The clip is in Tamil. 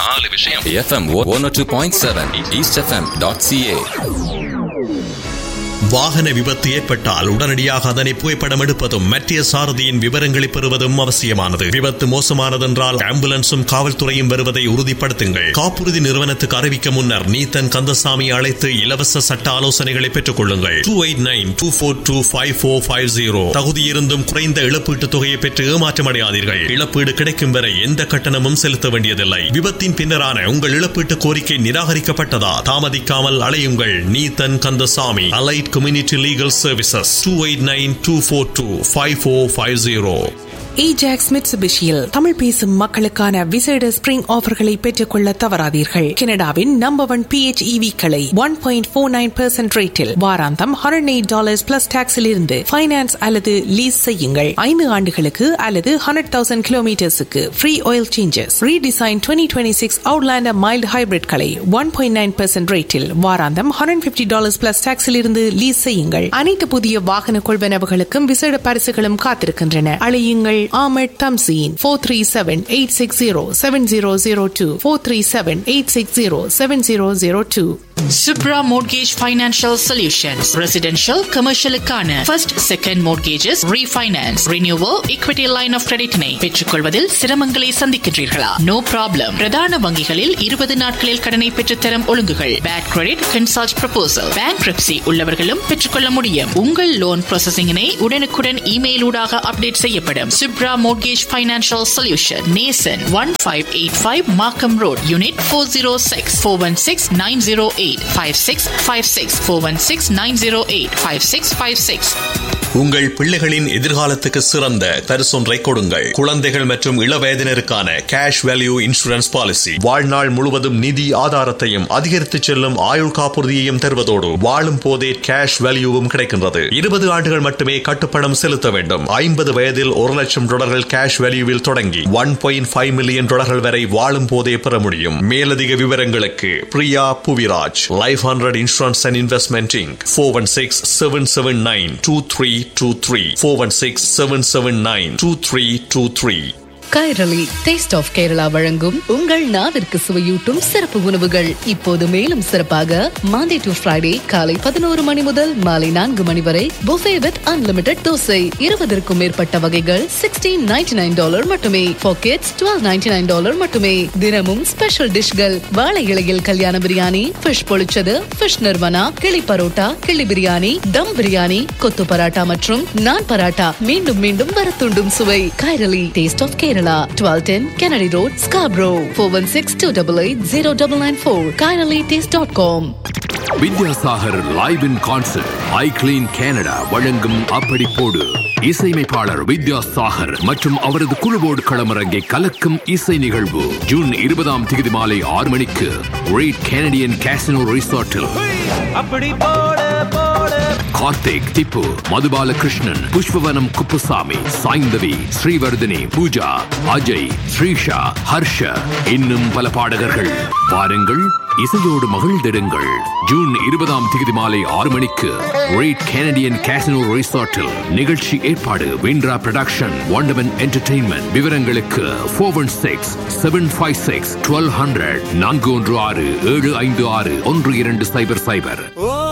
4 விஷயம். FM 102.7 eastfm.ca. வாகன விபத்து ஏற்பட்டால் உடனடியாக அதனை புகைப்படம் எடுப்பதும் மற்ற சாரதியின் விவரங்களை பெறுவதும் அவசியமானது. விபத்து மோசமானதென்றால் ஆம்புலன்ஸும் காவல்துறையும் வருவதை உறுதிப்படுத்துங்கள். காப்புறுதி நிறுவனத்துக்கு அறிவிக்க முன்னர் நீத்தன் கந்தசாமி அழைத்து இலவச சட்ட ஆலோசனைகளை பெற்றுக் கொள்ளுங்கள். 2892425450. தகுதியிருந்தும் குறைந்த இழப்பீட்டுத் தொகையை பெற்று ஏமாற்றமடையாதீர்கள். இழப்பீடு கிடைக்கும் வரை எந்த கட்டணமும் செலுத்த வேண்டியதில்லை. விபத்தின் பின்னரான உங்கள் இழப்பீட்டு கோரிக்கை நிராகரிக்கப்பட்டதா? தாமதிக்காமல் அலையுங்கள். Neethan Kandasamy, Allied Community Legal Services, 2892425450. Ajax Mitsubishiயில் Tamil பேசும் மக்களுக்கான விசேட ஸ்பிரிங் ஆஃபர்களை பெற்றுக்கொள்ள தவறாதீர்கள். கனடாவின் நம்பர் 1 PHEV களை 1.49% ரேட்டில் வாராந்தம் $108 பிளஸ் டாக்ஸில் இருந்து ஃபைனான்ஸ் அல்லது லீஸ் செய்யுங்கள். 5 ஆண்டுகளுக்கு அல்லது 100,000 கிலோமீட்டர்ஸுக்கு free oil changes. Redesign 2026 Outlander mild hybrid களை 1.9% ரேட்டில் வாராந்தம் $150 பிளஸ் டாக்ஸில் இருந்து லீஸ் செய்யுங்கள். அனைத்து புதிய வாகன கொள்வனவுகளுக்கும் விசேட பரிசுகளும் காத்திருக்கின்றன. அழையுங்கள் Ahmed Tamzeen 437-860-7002 437-860-7002. Subra Mortgage Financial Solutions. Residential, commercial-க்கான first, second mortgages, refinance, renewal, equity line of credit-னை பெற்றுக்கொள்வதில் சிரமங்களை சந்திக்கின்றீர்களா? No problem. பிரதான வங்கிகளில் 20 நாட்களில் கடனை பெற்றுத்தரும் ஒழுங்குகள். Bad credit, consult proposal. Bankruptcy உள்ளவர்களும் பெற்றுக்கொள்ள முடியும். உங்கள் லோன் ப்ராசஸிங்கினை உடனுக்குடன் இமெயில் ஊடாக அப்டேட் செய்யப்படும். Subra Mortgage Financial Solution. Nason 1585 Markham Road, Unit 406 416-908 5656 416-908-5656. உங்கள் பிள்ளைகளின் எதிர்காலத்துக்கு சிறந்த பரிசொன்றை கொடுங்கள். குழந்தைகள் மற்றும் இளவயதினருக்கான கேஷ் வேல்யூ இன்சூரன்ஸ் பாலிசி வாழ்நாள் முழுவதும் நிதி ஆதாரத்தையும் அதிகரித்து செல்லும் ஆயுள் காப்புறுதியையும் தருவதோடு வாழும் போதே கேஷ் வேல்யூவும் கிடைக்கின்றது. 20 ஆண்டுகள் மட்டுமே கட்டுப்பணம் செலுத்த வேண்டும். 50 வயதில் $1,00,000 கேஷ் வேல்யூவில் தொடங்கி $1.5 மில்லியன் வரை வாழும் போதே பெற முடியும். மேலதிக விவரங்களுக்கு Priya Puviraj, Life 100 Insurance and Investment Inc. 416-779-2323 416-779-2323. Kairali taste of Kerala வழங்கும் உங்கள் நாவிற்கு சுவையூட்டும் சிறப்பு உணவுகள் இப்போது மேலும் சிறப்பாக மாண்டே டு ஃப்ரைடே காலை 11 மணி முதல் மாலை 4 மணி வரை புஃபே வித் அன்லிமிடெட் தோசை. 20க்கும் மேற்பட்ட வகைகள் $16.99 மட்டுமே. பாக்கெட்ஸ் $12.99 மட்டுமே. தினமும் ஸ்பெஷல் டிஷ்கள். வாழை இலையில் கல்யாண பிரியாணி, ஃபிஷ் பொழிச்சது, ஃபிஷ் நிர்வனா, கிளி பரோட்டா, கிளி பிரியாணி, தம் பிரியாணி, கொத்து பராட்டா மற்றும் நான் பராட்டா. மீண்டும் மீண்டும் வரத்துண்டும் சுவை. Kairali taste of Kerala, 1210 Kennedy Road, Scarborough. 416-288-0994. KairaliTaste.com. Vidyasagar live in concert. I clean Canada வழங்கும் அப்படி போடு. இசையமைப்பாளர் வித்யாசாகர் மற்றும் அவரது குழுவோடு களமிறங்கி கலக்கும் இசை நிகழ்வு ஜூன் 20ஆம் தேதி மாலை 6 மணிக்கு rate Canadian casino ரிசார்ட்டில். Karthik, Tipu, Madhu Balakrishnan, Pushpavanam Kuppusamy, Saindhavi, Srivardhini, Pooja, Ajay, Srisha, Harsh, இன்னும் பல பாடகர்கள். பாருங்கள், இசையோடு மகிழ்ந்திடுங்கள். ஜூன் 20ஆம் தேதி மாலை 6 மணிக்கு ரேட் கனடியன் கேசினோ ரிசார்ட்டில். நிகழ்ச்சி ஏற்பாடு விண்ட்ரா புரொடக்ஷன், வண்டர்மன் என்டர்டெயின்மெண்ட். விவரங்களுக்கு 416-756-1200 416-756-1200.